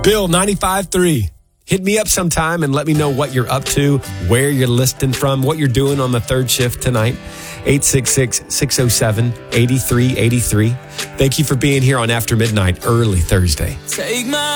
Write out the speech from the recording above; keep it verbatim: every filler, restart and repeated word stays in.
Bill, ninety-five three. Hit me up sometime and let me know what you're up to, where you're listening from, what you're doing on the third shift tonight. eight six six, six oh seven, eight three eight three. Thank you for being here on After Midnight, early Thursday. Take my